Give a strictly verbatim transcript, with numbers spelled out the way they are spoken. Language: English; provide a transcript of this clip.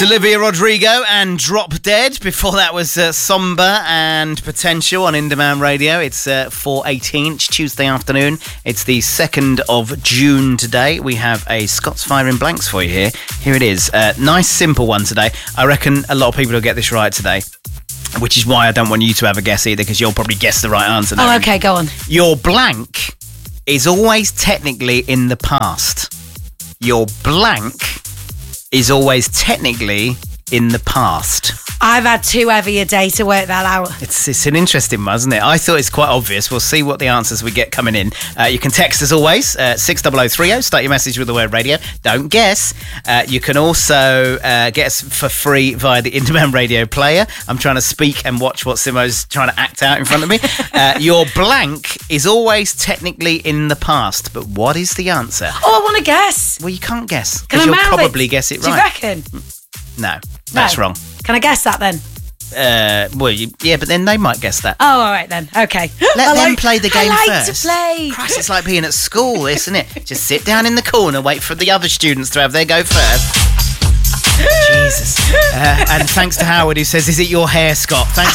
It's Olivia Rodrigo and Drop Dead. Before that was uh, Somber and Potential on Indemand Radio. It's uh, four eighteen, it's Tuesday afternoon. It's the second of June today. We have a Scott's Firing Blanks for you here. Here it is. Uh, nice, simple one today. I reckon a lot of people will get this right today, which is why I don't want you to have a guess either, because you'll probably guess the right answer now. Oh, okay, go on. Your blank is always technically in the past. Your blank is always technically in the past. I've had too heavy a day to work that out. It's it's an interesting one, isn't it? I thought it's quite obvious. We'll see what the answers we get coming in. Uh, you can text as always, uh, six double oh three oh. Start your message with the word radio. Don't guess. Uh, you can also uh, get us for free via the Indemand Radio player. I'm trying to speak and watch what Simo's trying to act out in front of me. Uh, your blank is always technically in the past, but what is the answer? Oh, I want to guess. Well, you can't guess, Can because I you'll mouth probably it? guess it Do right. you reckon? No, that's No. wrong. Can I guess that then? Uh, well, you, yeah, but then they might guess that. Oh, all right then. Okay. Let I them like, play the game I like first. to play. Christ, it's like being at school, isn't it? Just sit down in the corner, wait for the other students to have their go first. Jesus. Uh, and thanks to Howard, who says, "Is it your hair, Scott?" Thanks.